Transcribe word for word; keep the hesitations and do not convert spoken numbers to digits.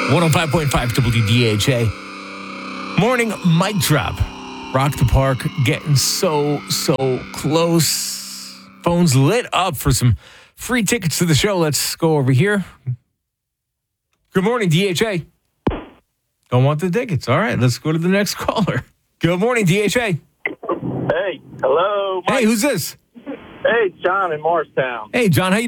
one oh five point five W D H A. Morning mic drop. Rock the Park getting so, so close. Phones lit up for some free tickets to the show. Let's go over here. Good morning, D H A. Don't want the tickets. All right, let's go to the next caller. Good morning, D H A. Hey, hello. Mike. Hey, who's this? Hey, John in Morristown. Hey, John, how you